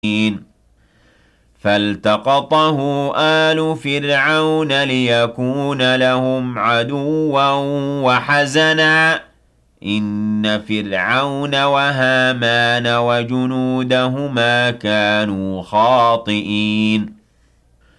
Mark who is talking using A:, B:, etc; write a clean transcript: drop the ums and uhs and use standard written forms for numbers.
A: فالتقطه آل فرعون ليكون لهم عدوا وحزنا إن فرعون وهامان وجنودهما كانوا خاطئين